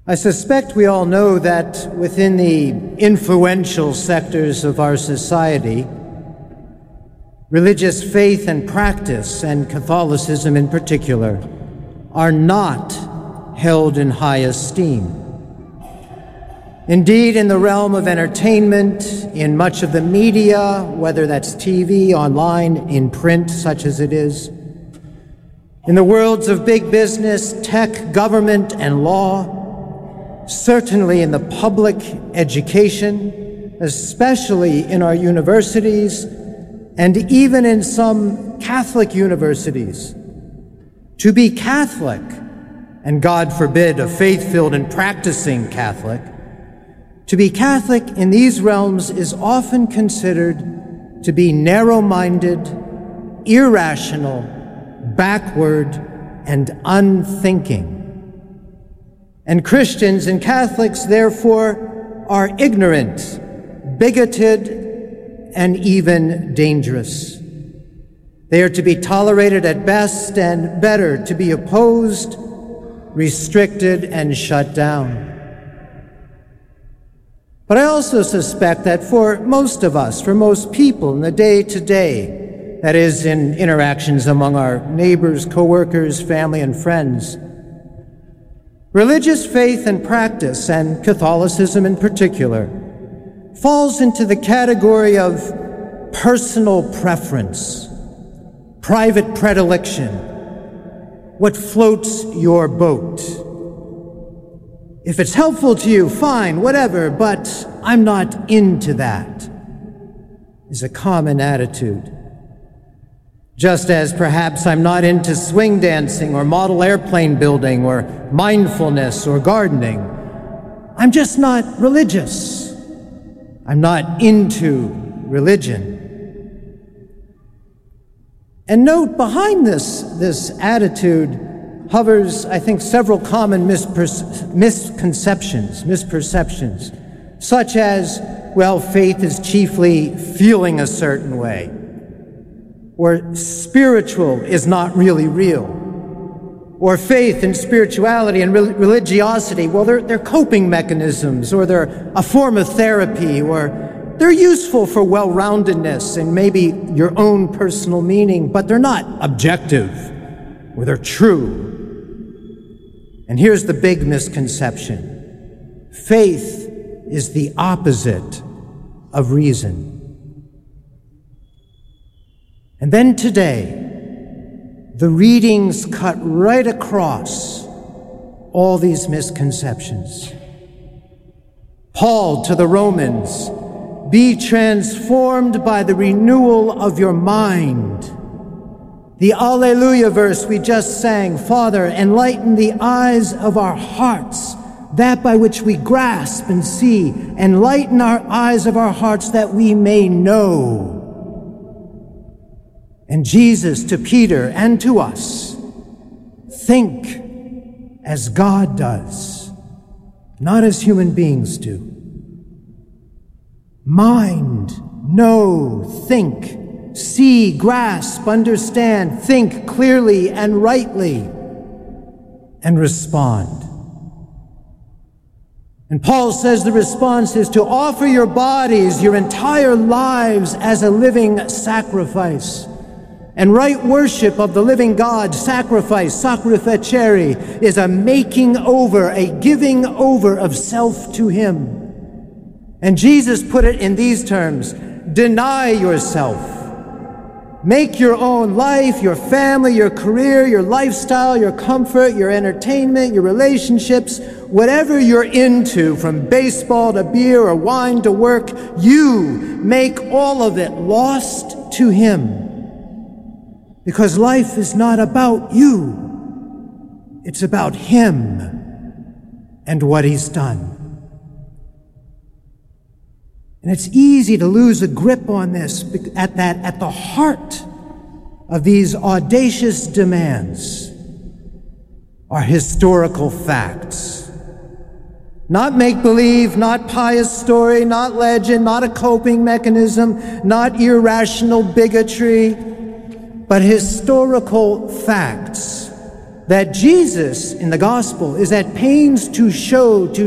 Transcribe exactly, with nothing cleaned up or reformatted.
I suspect we all know that within the influential sectors of our society, religious faith and practice, and Catholicism in particular, are not held in high esteem. Indeed, in the realm of entertainment, in much of the media, whether that's T V, online, in print, such as it is, in the worlds of big business, tech, government, and law, certainly in the public education, especially in our universities, and even in some Catholic universities, to be Catholic, and God forbid a faith-filled and practicing Catholic, to be Catholic in these realms is often considered to be narrow-minded, irrational, backward, and unthinking. And Christians and Catholics, therefore, are ignorant, bigoted, and even dangerous. They are to be tolerated at best and better to be opposed, restricted, and shut down. But I also suspect that for most of us, for most people in the day-to-day, that is, in interactions among our neighbors, co-workers, family, and friends, religious faith and practice, and Catholicism in particular, falls into the category of personal preference, private predilection, what floats your boat. If it's helpful to you, fine, whatever, but I'm not into that, is a common attitude. Just as perhaps I'm not into swing dancing or model airplane building or mindfulness or gardening. I'm just not religious. I'm not into religion. And note, behind this, this attitude hovers, I think, several common mispers- misconceptions, misperceptions, such as, well, faith is chiefly feeling a certain way, or spiritual is not really real, or faith and spirituality and re- religiosity, well, they're, they're coping mechanisms, or they're a form of therapy, or they're useful for well-roundedness and maybe your own personal meaning, but they're not objective, or they're true. And here's the big misconception. Faith is the opposite of reason. And then today, the readings cut right across all these misconceptions. Paul to the Romans, be transformed by the renewal of your mind. The Alleluia verse we just sang, Father, enlighten the eyes of our hearts, that by which we grasp and see. Enlighten our eyes of our hearts that we may know. And Jesus to Peter and to us, think as God does, not as human beings do. Mind, know, think, see, grasp, understand, think clearly and rightly, and respond. And Paul says the response is to offer your bodies, your entire lives as a living sacrifice. And right worship of the living God, sacrifice, sacrificere, is a making over, a giving over of self to Him. And Jesus put it in these terms: deny yourself. Make your own life, your family, your career, your lifestyle, your comfort, your entertainment, your relationships, whatever you're into, from baseball to beer or wine to work, you make all of it lost to Him. Because life is not about you. It's about Him and what He's done. And it's easy to lose a grip on this at that, at the heart of these audacious demands are historical facts. Not make-believe, not pious story, not legend, not a coping mechanism, not irrational bigotry, but historical facts that Jesus in the gospel is at pains to show to